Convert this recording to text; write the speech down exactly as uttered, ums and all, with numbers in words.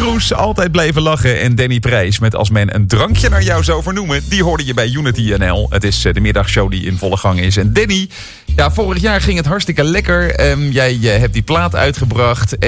Kroes, Altijd Blijven Lachen en Danny Prijs met Als Men Een Drankje Naar Jou Zou Vernoemen. Die hoorde je bij Unity N L. Het is de middagshow die in volle gang is. En Danny, ja, vorig jaar ging het hartstikke lekker. Um, jij uh, hebt die plaat uitgebracht.